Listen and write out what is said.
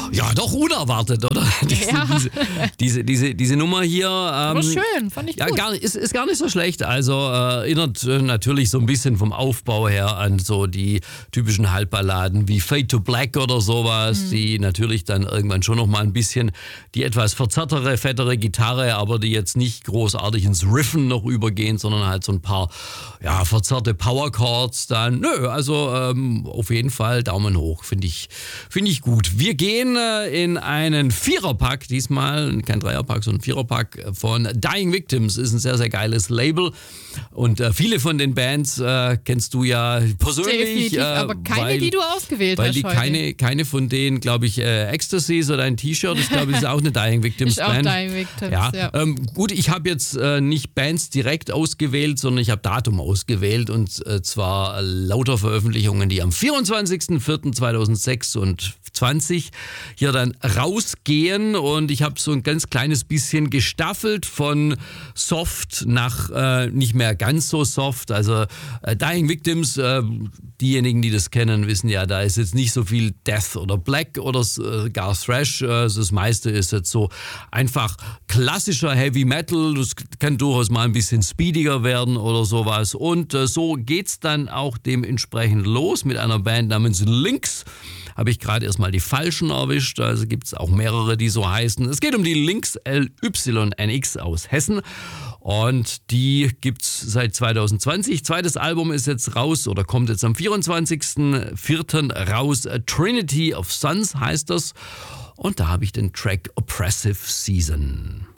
Ja, doch unerwartet, oder? Diese Nummer hier. Aber schön, fand ich ja, gut. Ist gar nicht so schlecht. Also erinnert natürlich so ein bisschen vom Aufbau her an so die typischen Halbballaden wie Fade to Black oder sowas, die natürlich dann irgendwann schon noch mal ein bisschen die etwas verzerrtere, fettere Gitarre, aber die jetzt nicht großartig ins Riffen noch übergehen, sondern halt so ein paar verzerrte Power-Chords dann. Nö, also auf jeden Fall Daumen hoch, finde ich gut. Wir gehen in einen Viererpack, diesmal kein Dreierpack, sondern ein Viererpack von Dying Victims. Ist ein sehr, sehr geiles Label und viele von den Bands kennst du ja persönlich. Definitiv, aber keine, die du ausgewählt hast Weil heute. keine von denen, glaube ich, Ecstasy oder dein T-Shirt, ich glaube, das ist auch eine Dying Victims Ist auch Band. Dying Victims, ja. Gut, ich habe jetzt nicht Bands direkt ausgewählt, sondern ich habe Datum ausgewählt und zwar lauter Veröffentlichungen, die am 24.04.2026 hier dann rausgehen und ich habe so ein ganz kleines bisschen gestaffelt von soft nach nicht mehr ganz so soft. Also Dying Victims, diejenigen, die das kennen, wissen ja, da ist jetzt nicht so viel Death oder Black oder gar Thrash. Das meiste ist jetzt so einfach klassischer Heavy Metal. Das kann durchaus mal ein bisschen speediger werden oder sowas. Und so geht's dann auch dementsprechend los mit einer Band namens Lynx. Habe ich gerade erstmal die falschen erwischt, also gibt es auch mehrere, die so heißen. Es geht um die Lynx LYNX aus Hessen und die gibt's seit 2020. Zweites Album ist jetzt raus oder kommt jetzt am 24.04. raus. Trinity of Suns heißt das und da habe ich den Track Oppressive Season.